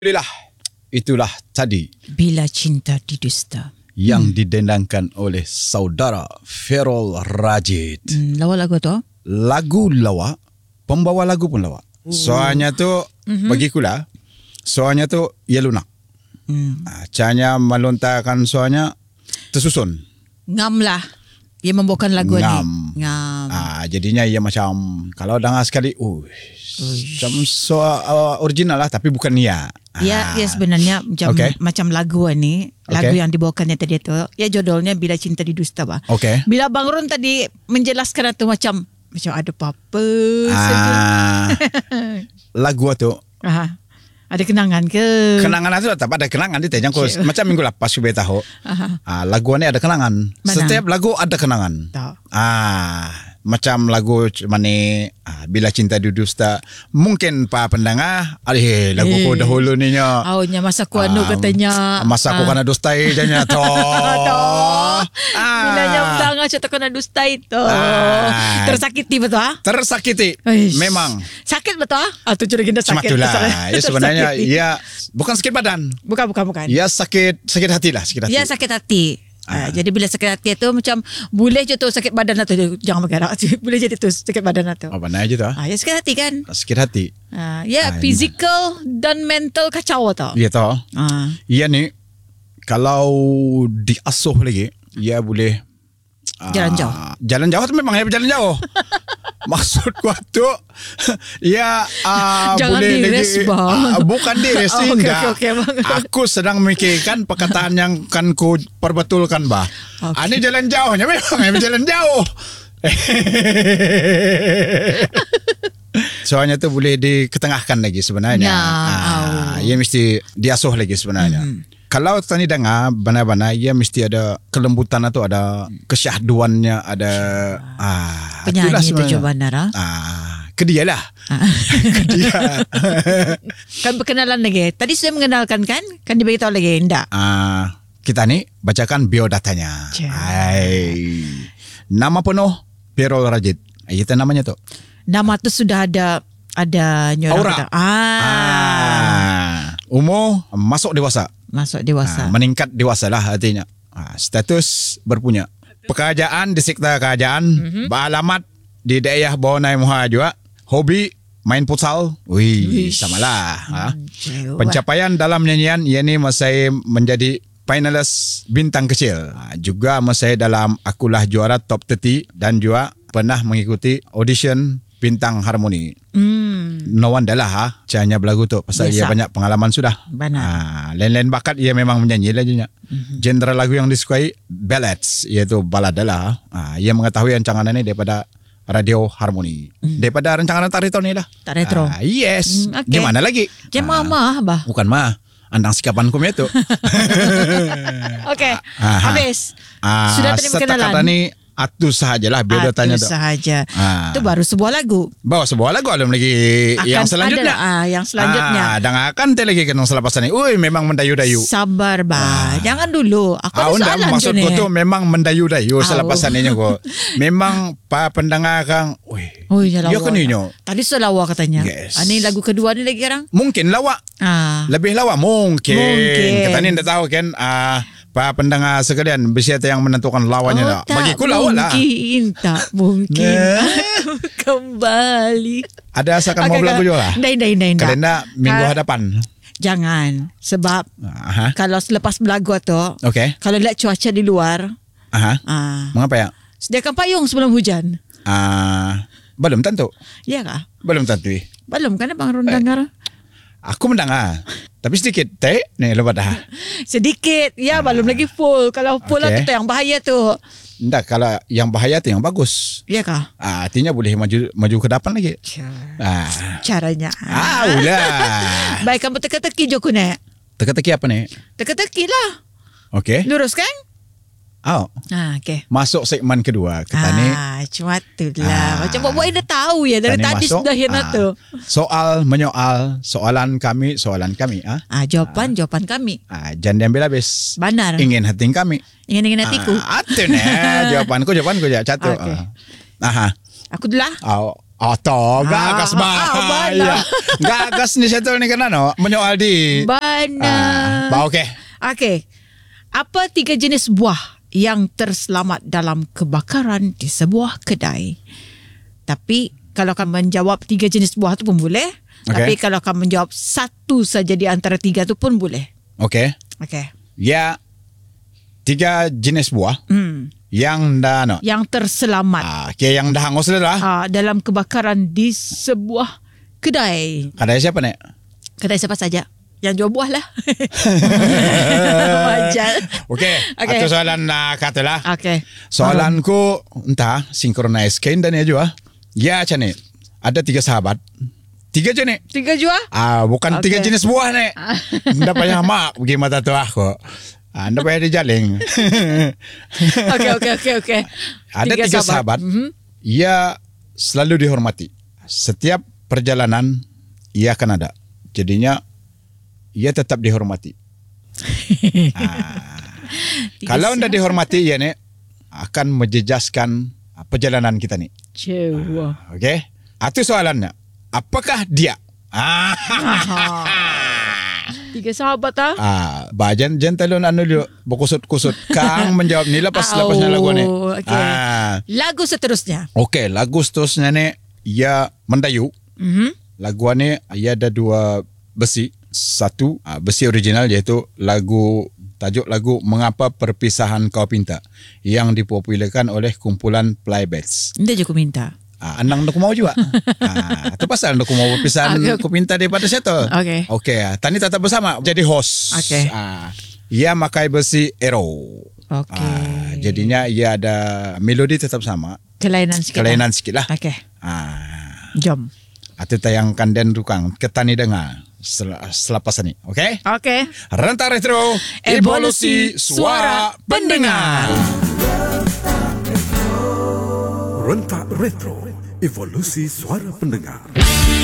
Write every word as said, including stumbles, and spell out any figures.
Alhamdulillah, itulah tadi Bila Cinta Didusta yang hmm. didendangkan oleh saudara Ferrol Rajid. Hmm, lawa lagu tu? Lagu lawa, pembawa lagu pun lawa. Uh. Soalnya tu, mm-hmm. bagikulah, soalnya tu ia lunak. Hmm. Caranya melontarkan soalnya tersusun. Ngam lah. Ia membawakan lagu Ngam. ni. Ngam. Ah, jadinya ia macam, kalau dengar sekali, uh, macam so, uh, original lah, tapi bukan ia. Ya, ya sebenarnya macam okay. macam lagu ni, lagu okay. yang dibawakannya tadi tu, ya judulnya Bila Cinta Didusta bah. Okay. Bila Bang Ron tadi menjelaskan itu macam macam ada apa-apa saja. Ah, lagu tu. Aha. Ada kenangan ke? Kenangan itu tak ada kenangan dia jangan okay. Macam minggu lepas sudah tahu. Ah, lagu ni ada kenangan. Mana? Setiap lagu ada kenangan. Tahu. Ah, macam lagu mana ah, Bila Cinta Didusta, mungkin pak pendengar, alih lagu eh. ko dahulu ni nya. Aunya masa ku anu ah, katanya. Masa aku ah. kena dustai janya to. Ah. Bila nya pendengar cerita kena dustai to. Ah. Tersakiti betul ah? Tersakiti. Eish. Memang. Sakit betul ah? Ah tu jadi kita sakit. Itulah. Ya sebenarnya ia bukan sakit badan. Bukan bukan bukan. Ya sakit sakit hati lah, sakit hati. Ya sakit hati. Ah. Uh, jadi bila sakit hati tu macam boleh je tu sakit badan tu, jangan bergerak. Boleh jadi tu sakit badan tu. Apa nak je tu? Ah, ya sakit hati kan? Sakit hati. Uh, ya ah, physical ini. Dan mental kacau tau. Ya tau. Ah. Ia ni kalau diasuh lagi, ia boleh jalan jauh. Uh, jalan jauh tu memang ia berjalan jauh. Maksud gua tu ya uh, boleh lagi uh, bukan dires oh, okay, okay, okay, aku sedang memikirkan perkataan yang kan ku perbetulkan bah. Okay. Ini jalan jauhnya memang jalan jauh. Soalnya tu boleh diketengahkan lagi sebenarnya. Ya, uh, ia mesti diasuh lagi sebenarnya. Mm-hmm. Kalau tadi dengar bana-bana, ia mesti ada kelembutan atau ada kesyahduannya, ada ah, penyanyi itu coba Nara. Ah, ke dia lah. Ah. Ke dia. Kan berkenalan lagi. Tadi sudah mengenalkan kan? Kan diberitahu lagi enggak? Ah, kita ni bacakan biodatanya. Hai. Nama penuh Ferrol Rajid. Itu namanya tu. Nama tu sudah ada ada aura. Ah. ah. Umur masuk dewasa. Masuk dewasa. Ha, meningkat dewasa lah artinya. Ha, status berpunya. Pekerjaan di sektor kerajaan. Mm-hmm. Beralamat di daerah Borneo Muha juga. Hobi main futsal. Wih, samalah. Ha. Hmm, pencapaian dalam nyanyian ia ni masih menjadi finalis bintang kecil. Ha, juga masih dalam Akulah Juara Top tiga puluh dan juga pernah mengikuti audition Bintang Harmoni. Hmm. No wonder lah ha, caranya berlagu tu. Pasal Biasa. Ia banyak pengalaman sudah. Benar. Ha, lain-lain bakat ia memang menyanyi lah je. Mm-hmm. Genre lagu yang disukai ballads, iaitu balada lah. Ha, ia mengetahui rancangan ini daripada Radio Harmoni. Mm. Daripada rancangan Tak Retro ni lah. Tak Retro. Ha, yes. Mm, okay. Gimana lagi? Jangan ha, mah bah. Bukan mah. Andang sikapan ku tu. Okey. Habis. Ha, sudah tadi perkenalan. Setakat ni Atu sahajalah biodata Atu sahaja. Ah. Itu baru sebuah lagu. Bawa sebuah lagu belum lagi akan yang selanjutnya. Ada, ah, yang selanjutnya. Ah, dan akan lagi kenong selepas ni. Ui, memang mendayu-dayu. Sabar bah. Ah. Jangan dulu. Aku ah, ada soalan maksud tu ko tu memang mendayu-dayu oh. selepas ni ko. Memang pa pendengar kang. Ui. Oh, ya lawa. Ya kan inyo. Tadi so lawa katanya. Yes. Ini lagu kedua ni lagi sekarang? Mungkin lawa. Ah. Lebih lawa mungkin. Mungkin. Kata ni ndak tahu kan ah para pendengar sekalian, bersiapa yang menentukan lawannya oh, tak? Bagi ku lawan lah. Mungkin, tak mungkin. Kembali. Ada asalkan okay, mau lagu juga? Ndai, ndai, ndai. Kalenda minggu Ka- hadapan. Jangan. Sebab Aha. kalau selepas berlagu tu, okay. kalau lihat cuaca di luar. Aha. Ah, mengapa ya? Sediakan payung sebelum hujan. Ah, belum tentu. Iya kah? Belum tentu. Belum kan Bang Ron dengar? Aku mendengar. Tapi sedikit. Teh, ni lepas dah. Sedikit. Ya, ah. belum lagi full. Kalau full okay. lah tu yang bahaya tu. Enggak, kalau yang bahaya tu yang bagus. Iya kah? Ah, artinya boleh maju maju ke depan lagi. Ah. Caranya. Ah, ulah. Baik, kamu teka-teki Joko ni. Teka-teki apa ni? Teka-teki lah. Okey. Lurus kan? Oh. Ah, okey. Masuk segmen kedua kita ah, ni. Ah, cuma itulah. Ah, macam buat-buat dah tahu ya dari tadi masuk, sudah hina ah, tu. Soal menyoal, soalan kami, soalan kami ah. Ah, jawapan ah. jawapan kami. Ah, jangan diambil habis. Benar. Ingin hati kami. Ingin ingin hatiku. Ah, atu ni jawapanku, jawapanku je. Satu. Okay. Ah. Aha. Aku dulu lah. Oh, Oh, toh, gagas Ah, bahaya. ah, Gagas ni satu ni kan ano, menyoal di. Bana. Ah, ba okey. Okey. Apa tiga jenis buah yang terselamat dalam kebakaran di sebuah kedai? Tapi kalau kamu menjawab tiga jenis buah tu pun boleh. Okey. Tapi kalau kamu menjawab satu saja di antara tiga tu pun boleh. Okey. Okey. Ya, tiga jenis buah Hmm. yang dah ano. Yang terselamat Ah, okay, yang dah hangus dah. ah, dalam kebakaran di sebuah kedai. Kadai siapa nek? Kedai siapa saja? Yang jual buah lah. Wajar. Okey, Okey. atau soalan nak kata lah. Okey. Soalanku entah synchronize kain dan ya juga. Ya macam ni. Ada tiga sahabat. Tiga je ni. Tiga jua? Ah, bukan Okey. tiga jenis buah ni. Anda payah mak pergi mata tu aku. Ah, anda payah dijaling. Okey, okey, okey, okey. Ada tiga, sahabat. Mhm. Ia selalu dihormati. Setiap perjalanan ia akan ada. Jadinya ia tetap dihormati. ah. Tiga Kalau anda sahabat. dihormati ia ni akan menjejaskan perjalanan kita ni. Cewa. Okey? Itu soalannya. Apakah dia? Ah. Tiga sahabat ah. Ah, bajan jentalon anu dulu berkusut-kusut. Kang menjawab ni lepas lepasnya lagu ni. Okey. Ah. Lagu seterusnya. Okey, lagu seterusnya ni ia mendayu. Mhm. Lagu ni ia ada dua besi. Satu ah, besi original iaitu lagu tajuk lagu Mengapa Perpisahan Kau Pinta yang dipopularkan oleh kumpulan Playbacks. Ini je aku minta. Ah, anang aku mau juga. Ah, itu pasal aku mau perpisahan Okey. aku pinta daripada situ. Okey. Okey, ah, tani tetap bersama jadi host. Okey. Ah, ia pakai besi Aero. Okey. Ah, jadinya ia ada melodi tetap sama, Kelainan sikit. kelainan sikit lah. Okey. Ah, Jom. itu tayangkan dan tukang ketani dengar sel- selepas ini. Okey? Okey. Renta Retro, evolusi suara pendengar. Rentak Retro, evolusi suara pendengar.